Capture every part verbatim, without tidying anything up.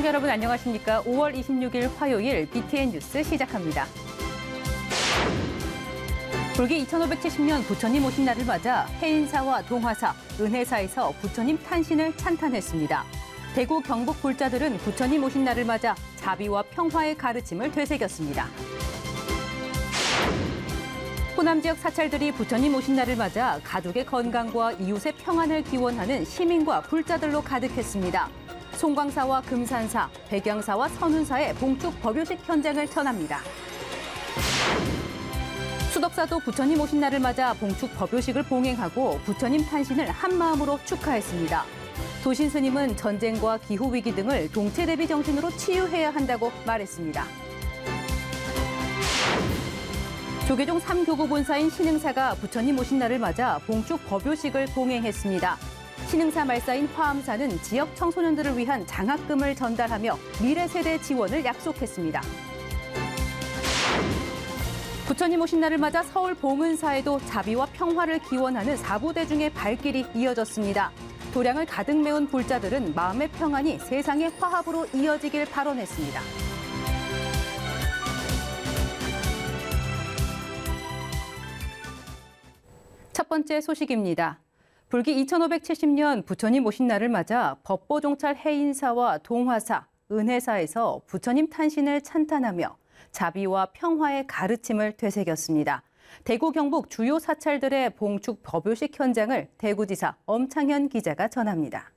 시청자 여러분 안녕하십니까? 오월 이십육일 화요일 비티엔 뉴스 시작합니다. 불기 이천오백칠십 년 부처님 오신 날을 맞아 해인사와 동화사, 은혜사에서 부처님 탄신을 찬탄했습니다. 대구 경북 불자들은 부처님 오신 날을 맞아 자비와 평화의 가르침을 되새겼습니다. 호남 지역 사찰들이 부처님 오신 날을 맞아 가족의 건강과 이웃의 평안을 기원하는 시민과 불자들로 가득했습니다. 송광사와 금산사, 백양사와 선운사의 봉축 법요식 현장을 전합니다. 수덕사도 부처님 오신 날을 맞아 봉축 법요식을 봉행하고 부처님 탄신을 한마음으로 축하했습니다. 도신 스님은 전쟁과 기후위기 등을 동체 대비 정신으로 치유해야 한다고 말했습니다. 조계종 삼 교구 본사인 신흥사가 부처님 오신 날을 맞아 봉축 법요식을 봉행했습니다. 신흥사 말사인 화암사는 지역 청소년들을 위한 장학금을 전달하며 미래 세대 지원을 약속했습니다. 부처님 오신 날을 맞아 서울 봉은사에도 자비와 평화를 기원하는 사부대중의 발길이 이어졌습니다. 도량을 가득 메운 불자들은 마음의 평안이 세상의 화합으로 이어지길 발언했습니다. 첫 번째 소식입니다. 불기 이천오백칠십 년 부처님 오신 날을 맞아 법보종찰 해인사와 동화사, 은혜사에서 부처님 탄신을 찬탄하며 자비와 평화의 가르침을 되새겼습니다. 대구 경북 주요 사찰들의 봉축 법요식 현장을 대구지사 엄창현 기자가 전합니다.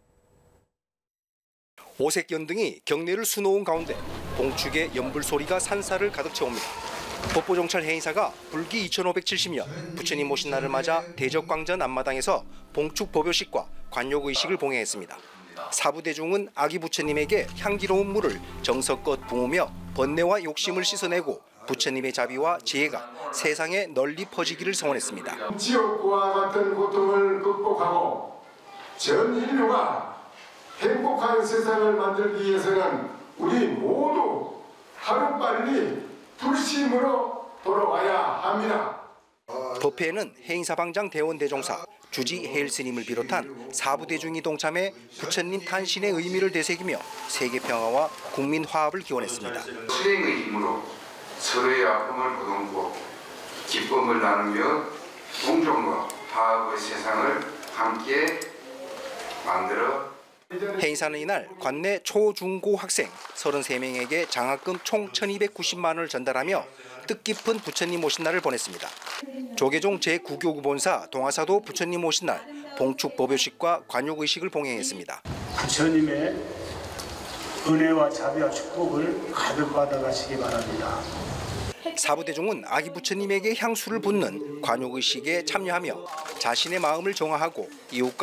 오색 연등이 경내를 수놓은 가운데 봉축의 연불 소리가 산사를 가득 채웁니다. 법보종찰 해인사가 불기 이천오백칠십 년 부처님 오신 날을 맞아 대적광전 앞마당에서 봉축 법요식과 관욕의식을 봉행했습니다. 사부대중은 아기 부처님에게 향기로운 물을 정성껏 부으며 번뇌와 욕심을 씻어내고 부처님의 자비와 지혜가 세상에 널리 퍼지기를 소원했습니다. 지옥과 같은 고통을 극복하고 전 인류가 행복한 세상을 만들기 위해서는 우리 모두 하루빨리 불심으로 돌아와야 합니다. 법회에는 해인사방장 대원대종사, 주지 해일스님을 비롯한 사부대중이 동참해 부처님 탄신의 의미를 되새기며 세계평화와 국민 화합을 기원했습니다. 수행의 힘으로 서로의 아픔을 보듬고 기쁨을 나누며 공존과 화합의 세상을 함께 만들어 해인사는 이날 관내 초, 중, 고 학생 서른세 명에게 장학금 총 천이백구십만 원을 전달하며 뜻깊은 부처님 오신 날을 보냈습니다. 조계종 제구 교구 본사 동화사도 부처님 오신 날 봉축 법요식과 관욕의식을 봉행했습니다. 부처님의 은혜와 자비와 축복을 가득 받아가시기 바랍니다. 사부대중은 아기 부처님에게 향수를 붓는 관욕의식에 참여하며 자신의 마음을 정화하고 이웃과